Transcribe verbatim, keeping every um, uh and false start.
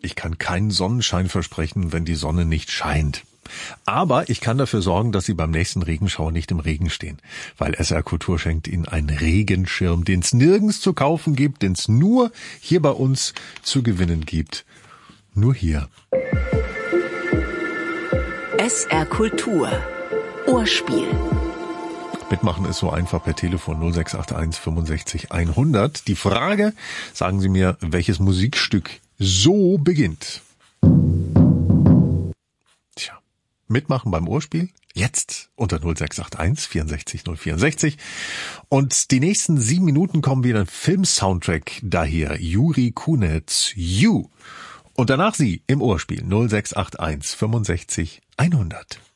Ich kann keinen Sonnenschein versprechen, wenn die Sonne nicht scheint. Aber ich kann dafür sorgen, dass Sie beim nächsten Regenschauer nicht im Regen stehen. Weil S R Kultur schenkt Ihnen einen Regenschirm, den es nirgends zu kaufen gibt, den es nur hier bei uns zu gewinnen gibt. Nur hier. S R Kultur. Ohrspiel. Mitmachen ist so einfach per Telefon null sechs acht eins fünfundsechzig hundert. Die Frage, sagen Sie mir, welches Musikstück so beginnt? Tja, mitmachen beim Ohrspiel? Jetzt unter null sechs acht eins vierundsechzig null vierundsechzig. Und die nächsten sieben Minuten kommen wieder ein Film-Soundtrack daher. Juri Kunetz, You. Und danach Sie im Ohrspiel null sechs acht eins fünfundsechzig hundert.